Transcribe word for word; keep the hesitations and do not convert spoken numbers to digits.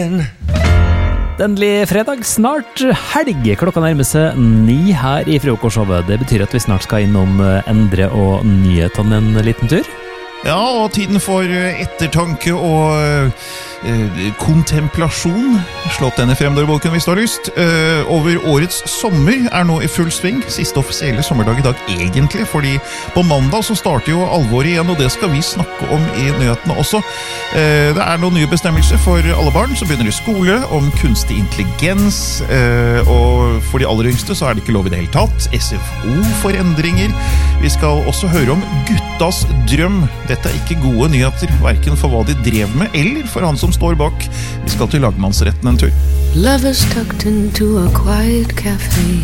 Endelig fredag, snart helg. Klokka nærmer seg ni her i frokostshowet. Det betyr at vi snart skal innom Endre og nyhetene en liten tur. Ja, og tiden for ettertanke og eh, kontemplasjon. Slå opp denne fremdørbolken hvis du har lyst. Eh, over årets sommer er nå i full sving. Siste offisielle sommerdag i dag egentlig, fordi på mandag så starter jo alvoret igjen, og det skal vi snakke om i nyhetene også. Eh, det er noen nye bestemmelser for alle barn som begynner i skole om kunstig intelligens, eh, og for de aller yngste så er det ikke lov i det hele tatt. S F O for endringer. Vi skal også høre om guttas drøm. Dette er ikke gode nyheter, hverken for hva de drev med, eller for han som står bak. Vi skal til lagmannsretten en tur. Lovers tucked into a quiet cafe.